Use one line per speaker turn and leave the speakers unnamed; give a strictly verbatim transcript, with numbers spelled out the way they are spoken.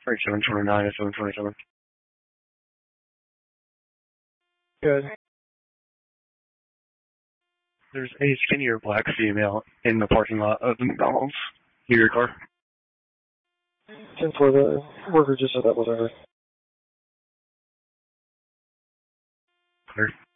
thirty-seven twenty-nine to seven twenty-seven.
Good.
There's a skinnier black female in the parking lot of the McDonald's near your car.
ten four, the worker just said that was her.
Clear.